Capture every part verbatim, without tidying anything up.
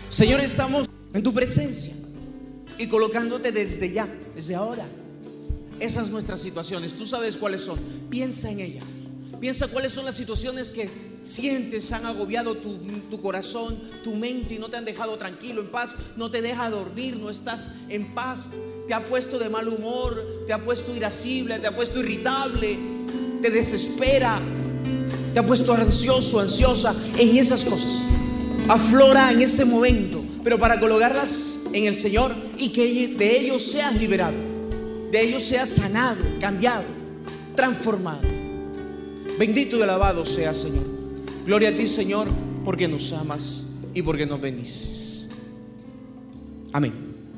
Señor, estamos en tu presencia y colocándote desde ya, desde ahora, esas nuestras situaciones. Tú sabes cuáles son. Piensa en ellas. Piensa cuáles son las situaciones que sientes han agobiado tu, tu corazón, tu mente, y no te han dejado tranquilo, en paz. No te deja dormir, no estás en paz. Te ha puesto de mal humor, te ha puesto irascible, te ha puesto irritable, te desespera, te ha puesto ansioso, ansiosa. En esas cosas aflora en ese momento, pero para colocarlas en el Señor y que de ellos seas liberado, de ellos seas sanado, cambiado, transformado. Bendito y alabado sea, Señor. Gloria a ti, Señor, porque nos amas y porque nos bendices. Amén.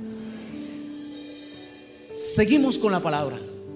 Seguimos con la palabra.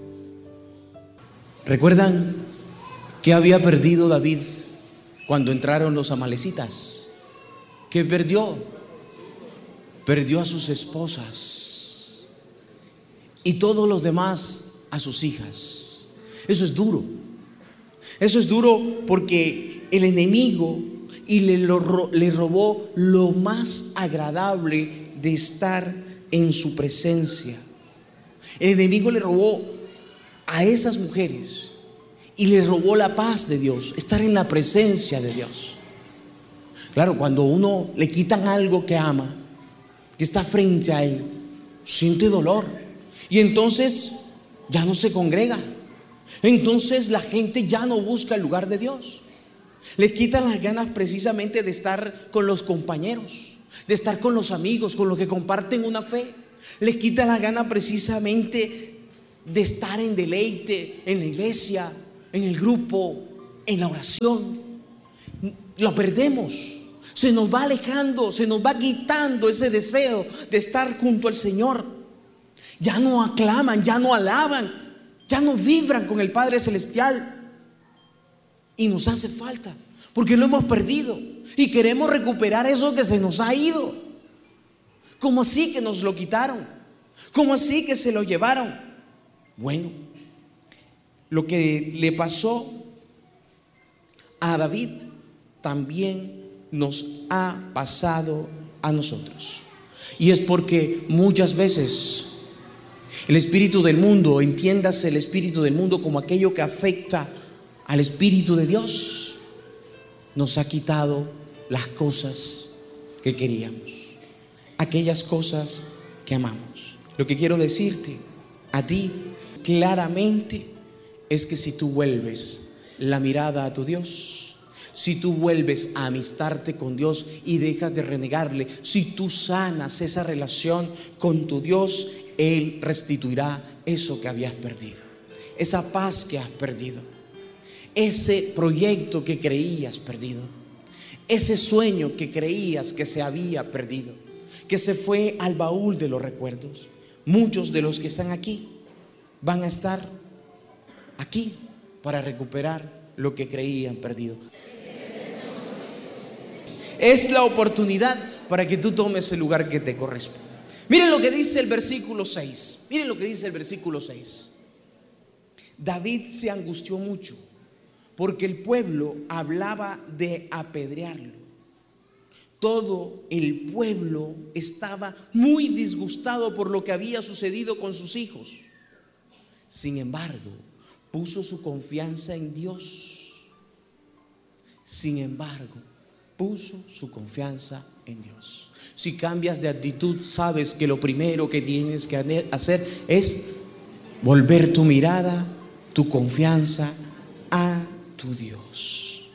¿Recuerdan qué había perdido David cuando entraron los amalecitas? ¿Qué perdió? Perdió a sus esposas y todos los demás a sus hijas. Eso es duro. Eso es duro porque el enemigo y le, lo, le robó lo más agradable de estar en su presencia. El enemigo le robó a esas mujeres y le robó la paz de Dios, estar en la presencia de Dios. Claro, cuando uno le quitan algo que ama, que está frente a él, siente dolor y entonces ya no se congrega. Entonces la gente ya no busca el lugar de Dios. Le quitan las ganas precisamente de estar con los compañeros, de estar con los amigos, con los que comparten una fe. Les quitan las ganas precisamente de estar en deleite, en la iglesia, en el grupo, en la oración. Lo perdemos. Se nos va alejando, se nos va quitando ese deseo de estar junto al Señor. Ya no aclaman, ya no alaban, ya no vibran con el Padre Celestial. Y nos hace falta, porque lo hemos perdido y queremos recuperar eso que se nos ha ido. ¿Cómo así que nos lo quitaron? ¿Cómo así que se lo llevaron? Bueno, lo que le pasó a David también nos ha pasado a nosotros. Y es porque muchas veces el espíritu del mundo, entiéndase el espíritu del mundo como aquello que afecta al espíritu de Dios, nos ha quitado las cosas que queríamos, aquellas cosas que amamos. Lo que quiero decirte a ti claramente es que si tú vuelves la mirada a tu Dios, si tú vuelves a amistarte con Dios y dejas de renegarle, si tú sanas esa relación con tu Dios, Él restituirá eso que habías perdido, esa paz que has perdido, ese proyecto que creías perdido, ese sueño que creías que se había perdido, que se fue al baúl de los recuerdos. Muchos de los que están aquí van a estar aquí para recuperar lo que creían perdido. Es la oportunidad para que tú tomes el lugar que te corresponde. Miren lo que dice el versículo seis. Miren lo que dice el versículo seis. David se angustió mucho porque el pueblo hablaba de apedrearlo. Todo el pueblo estaba muy disgustado por lo que había sucedido con sus hijos. Sin embargo, puso su confianza en Dios. Sin embargo, puso su confianza en Dios. Si cambias de actitud, sabes que lo primero que tienes que hacer es volver tu mirada, tu confianza a tu Dios.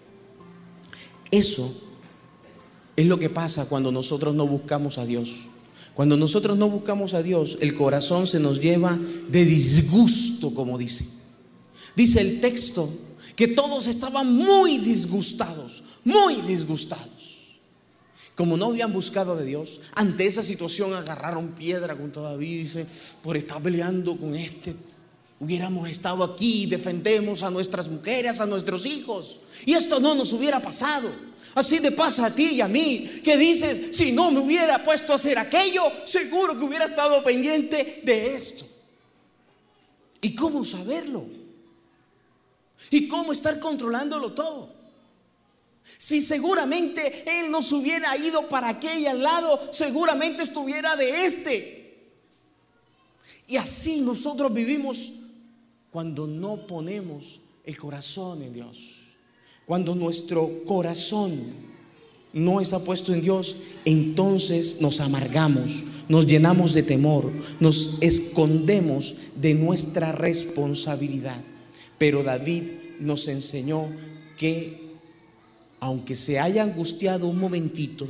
Eso es lo que pasa cuando nosotros no buscamos a Dios. Cuando nosotros no buscamos a Dios, el corazón se nos lleva de disgusto, como dice. Dice el texto que todos estaban muy disgustados, muy disgustados. Como no habían buscado de Dios, ante esa situación agarraron piedra contra David y dice: por estar peleando con este, hubiéramos estado aquí, defendemos a nuestras mujeres, a nuestros hijos, y esto no nos hubiera pasado. Así te pasa a ti y a mí, que dices: si no me hubiera puesto a hacer aquello, seguro que hubiera estado pendiente de esto. ¿Y cómo saberlo? ¿Y cómo estar controlándolo todo? Si seguramente él no se hubiera ido para aquel al lado, seguramente estuviera de este. Y así nosotros vivimos cuando no ponemos el corazón en Dios. Cuando nuestro corazón no está puesto en Dios, entonces nos amargamos, nos llenamos de temor, nos escondemos de nuestra responsabilidad. Pero David nos enseñó que aunque se haya angustiado un momentito,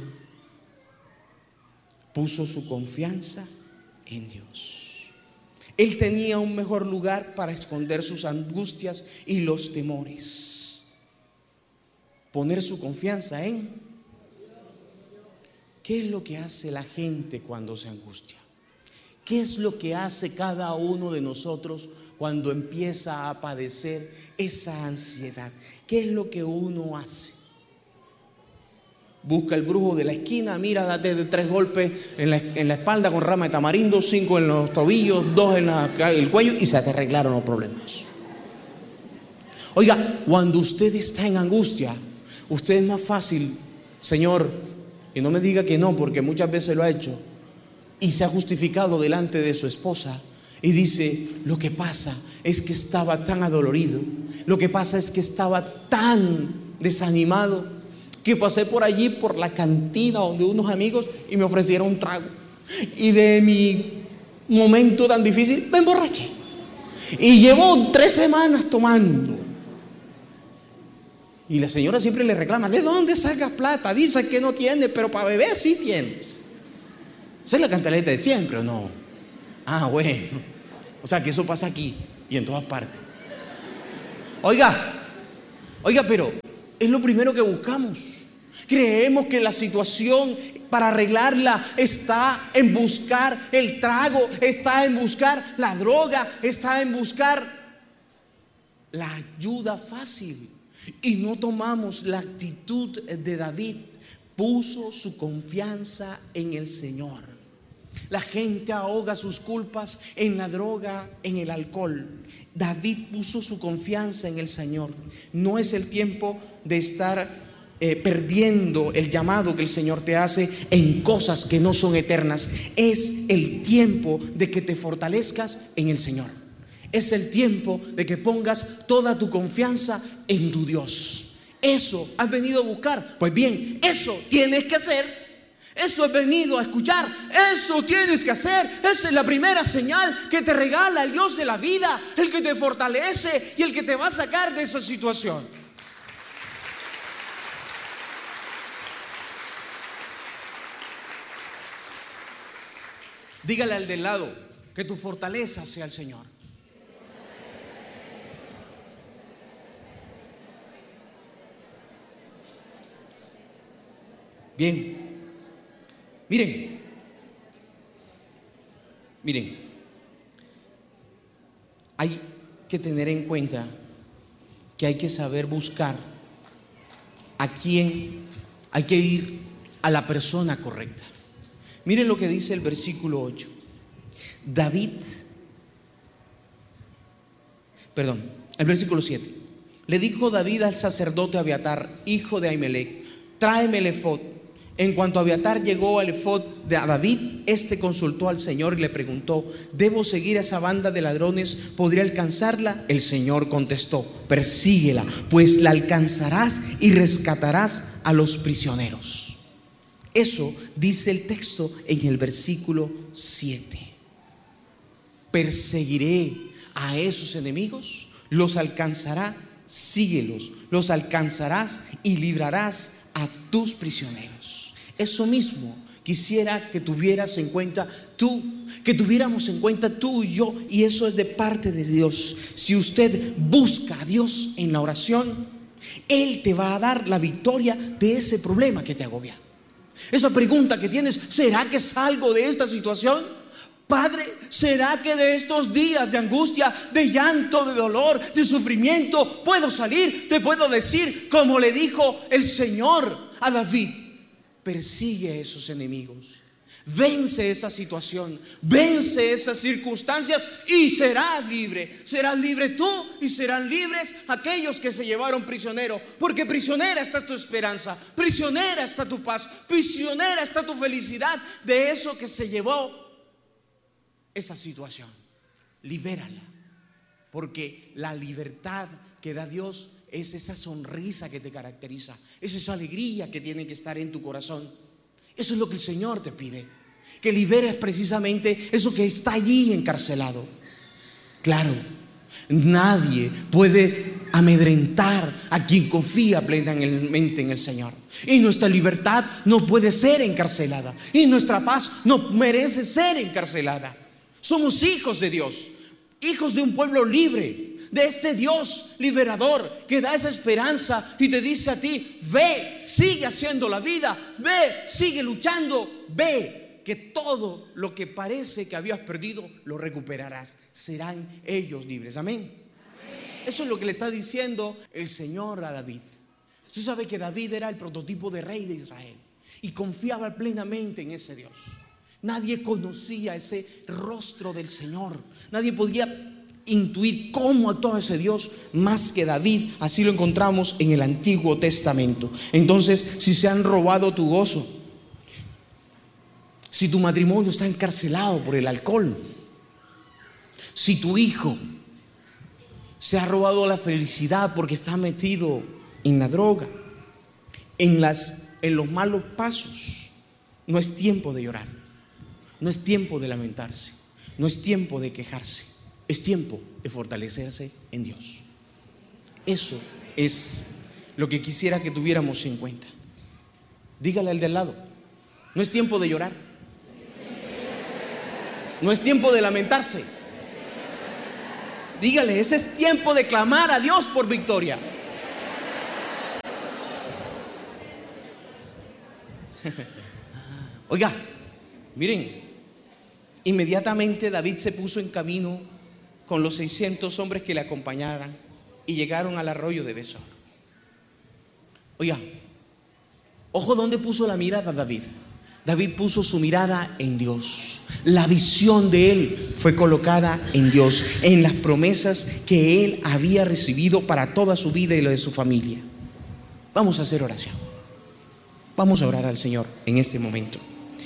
puso su confianza en Dios. Él tenía un mejor lugar para esconder sus angustias y los temores. Poner su confianza en... ¿Qué es lo que hace la gente cuando se angustia? ¿Qué es lo que hace cada uno de nosotros cuando empieza a padecer esa ansiedad? ¿Qué es lo que uno hace? Busca el brujo de la esquina, mira, date de tres golpes en la, en la espalda con rama de tamarindo, cinco en los tobillos, dos en la, el cuello, y se te arreglaron los problemas. Oiga, cuando usted está en angustia, usted es más fácil, Señor, y no me diga que no, porque muchas veces lo ha hecho, y se ha justificado delante de su esposa, y dice, lo que pasa es que estaba tan adolorido, lo que pasa es que estaba tan desanimado, que pasé por allí, por la cantina donde unos amigos, y me ofrecieron un trago. Y de mi momento tan difícil, me emborraché. Y llevo tres semanas tomando. Y la señora siempre le reclama, ¿de dónde sacas plata? Dice que no tienes, pero para beber sí tienes. ¿Esa es la cantaleta de siempre o no? Ah, bueno. O sea que eso pasa aquí y en todas partes. Oiga, oiga, pero es lo primero que buscamos. Creemos que la situación para arreglarla está en buscar el trago, está en buscar la droga, está en buscar la ayuda fácil. Y no tomamos la actitud de David. Puso su confianza en el Señor. La gente ahoga sus culpas en la droga, en el alcohol. David puso su confianza en el Señor. No es el tiempo de estar Eh, perdiendo el llamado que el Señor te hace en cosas que no son eternas. Es el tiempo de que te fortalezcas en el Señor. Es el tiempo de que pongas toda tu confianza en tu Dios. Eso has venido a buscar. Pues bien, eso tienes que hacer. Eso has venido a escuchar. Eso tienes que hacer. Esa es la primera señal que te regala el Dios de la vida, el que te fortalece y el que te va a sacar de esa situación. Dígale al del lado que tu fortaleza sea el Señor. Bien, miren, miren, hay que tener en cuenta que hay que saber buscar a quién, hay que ir a la persona correcta. Miren lo que dice el versículo ocho. David, perdón, el versículo siete. Le dijo David al sacerdote Abiatar, hijo de Ahimelech, tráeme el efod. En cuanto Abiatar llegó al efod de David, este consultó al Señor y le preguntó, ¿debo seguir a esa banda de ladrones? ¿Podría alcanzarla? El Señor contestó, persíguela, pues la alcanzarás y rescatarás a los prisioneros. Eso dice el texto en el versículo siete. Perseguiré a esos enemigos, los alcanzará, síguelos, los alcanzarás y librarás a tus prisioneros. Eso mismo quisiera que tuvieras en cuenta tú, que tuviéramos en cuenta tú y yo, y eso es de parte de Dios. Si usted busca a Dios en la oración, Él te va a dar la victoria de ese problema que te agobia. Esa pregunta que tienes, ¿será que salgo de esta situación? Padre, ¿será que de estos días de angustia, de llanto, de dolor, de sufrimiento puedo salir? Te puedo decir, como le dijo el Señor a David, persigue a esos enemigos, Vence esa situación, vence esas circunstancias y serás libre. Serás libre tú y serán libres aquellos que se llevaron prisionero. Porque prisionera está tu esperanza, prisionera está tu paz, prisionera está tu felicidad de eso que se llevó esa situación. Libérala, porque la libertad que da Dios es esa sonrisa que te caracteriza, es esa alegría que tiene que estar en tu corazón. Eso es lo que el Señor te pide, que liberes precisamente eso que está allí encarcelado. Claro, nadie puede amedrentar a quien confía plenamente en el Señor. Y nuestra libertad no puede ser encarcelada, y nuestra paz no merece ser encarcelada. Somos hijos de Dios, hijos de un pueblo libre, de este Dios liberador que da esa esperanza y te dice a ti: ve, sigue haciendo la vida, ve, sigue luchando, ve que todo lo que parece que habías perdido lo recuperarás. Serán ellos libres. Amén. Amén. Eso es lo que le está diciendo el Señor a David. Usted sabe que David era el prototipo de rey de Israel y confiaba plenamente en ese Dios. Nadie conocía ese rostro del Señor, nadie podía intuir cómo actuaba ese Dios más que David. Así lo encontramos en el Antiguo Testamento. Entonces, si se han robado tu gozo, si tu matrimonio está encarcelado por el alcohol, si tu hijo se ha robado la felicidad porque está metido en la droga, en, las, en los malos pasos, no es tiempo de llorar, no es tiempo de lamentarse, no es tiempo de quejarse. Es tiempo de fortalecerse en Dios. Eso es lo que quisiera que tuviéramos en cuenta. Dígale al de al lado: no es tiempo de llorar, no es tiempo de lamentarse. Dígale: ese es tiempo de clamar a Dios por victoria. Oiga, miren, inmediatamente David se puso en camino con los seiscientos hombres que le acompañaran y llegaron al arroyo de Besor. Oiga, ojo, ¿dónde puso la mirada David? David puso su mirada en Dios. La visión de él fue colocada en Dios, en las promesas que él había recibido para toda su vida y lo de su familia. Vamos a hacer oración. Vamos a orar al Señor en este momento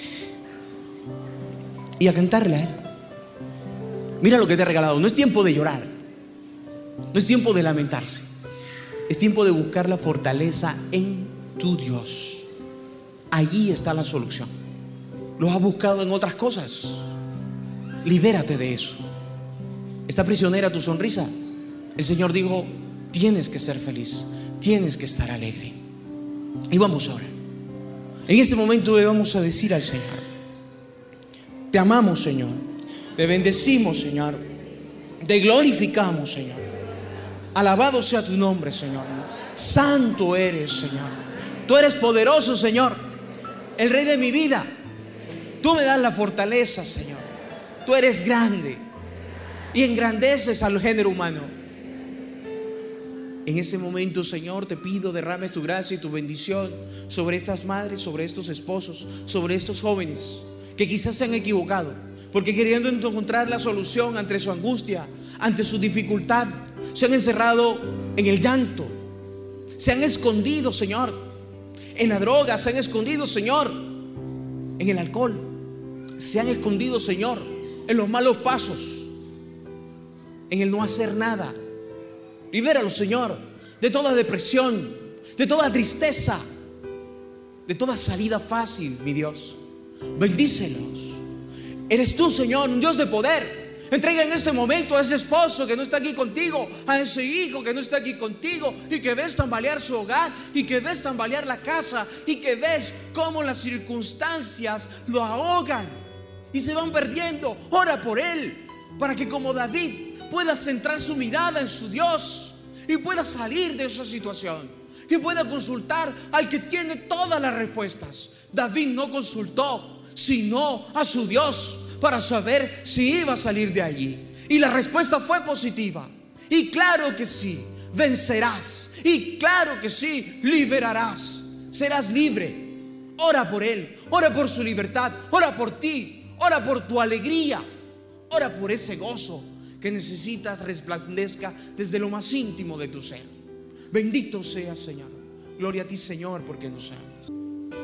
y a cantarle a Él. Mira lo que te ha regalado. No es tiempo de llorar, no es tiempo de lamentarse, es tiempo de buscar la fortaleza en tu Dios. Allí está la solución. Lo has buscado en otras cosas. Libérate de eso. ¿Está prisionera tu sonrisa? El Señor dijo: tienes que ser feliz, tienes que estar alegre. Y vamos a orar. En este momento le vamos a decir al Señor: te amamos, Señor, te bendecimos, Señor, te glorificamos, Señor. Alabado sea tu nombre, Señor. Santo eres, Señor. Tú eres poderoso, Señor, el Rey de mi vida. Tú me das la fortaleza, Señor. Tú eres grande y engrandeces al género humano. En ese momento, Señor, te pido derrames tu gracia y tu bendición sobre estas madres, sobre estos esposos, sobre estos jóvenes que quizás se han equivocado, porque queriendo encontrar la solución ante su angustia, ante su dificultad, se han encerrado en el llanto, se han escondido, Señor, en la droga, se han escondido, Señor, en el alcohol, se han escondido, Señor, en los malos pasos, en el no hacer nada. Libéralo, Señor, de toda depresión, de toda tristeza, de toda salida fácil, mi Dios. Bendícelos. Eres tú, Señor, un Dios de poder. Entrega en este momento a ese esposo que no está aquí contigo, a ese hijo que no está aquí contigo, y que ves tambalear su hogar, y que ves tambalear la casa, y que ves cómo las circunstancias lo ahogan y se van perdiendo. Ora por él, para que como David pueda centrar su mirada en su Dios y pueda salir de esa situación, que pueda consultar al que tiene todas las respuestas. David no consultó sino a su Dios para saber si iba a salir de allí, y la respuesta fue positiva. Y claro que sí, vencerás, y claro que sí, liberarás, serás libre. Ora por él, ora por su libertad, ora por ti, ora por tu alegría, ora por ese gozo que necesitas resplandezca desde lo más íntimo de tu ser. Bendito sea, Señor. Gloria a ti, Señor, porque nos amas.